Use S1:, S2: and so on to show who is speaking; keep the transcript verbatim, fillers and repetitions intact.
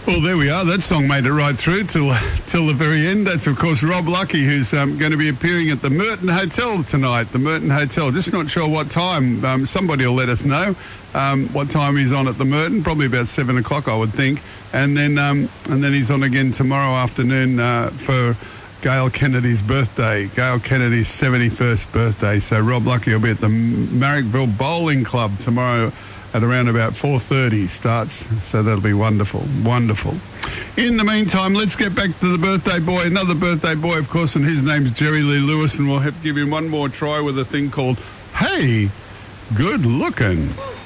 S1: Well, there we are. That song made it right through till till the very end. That's, of course, Rob Lucky, who's um, going to be appearing at the Merton Hotel tonight. The Merton Hotel. Just not sure what time. Um, somebody will let us know um, what time he's on at the Merton. Probably about seven o'clock, I would think. And then um, and then he's on again tomorrow afternoon uh, for Gail Kennedy's birthday. Gail Kennedy's seventy-first birthday. So Rob Lucky will be at the Marrickville Bowling Club tomorrow at around about four thirty starts, so that'll be wonderful, wonderful. In the meantime, let's get back to the birthday boy, another birthday boy, of course, and his name's Jerry Lee Lewis, and we'll have to give him one more try with a thing called Hey, Good Lookin'.